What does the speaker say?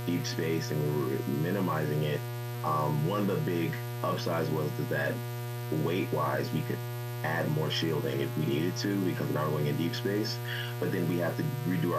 deep space and we were minimizing it, one of the big upsides was that weight-wise, we could add more shielding if we needed to because now we're going in deep space. But then we have to redo our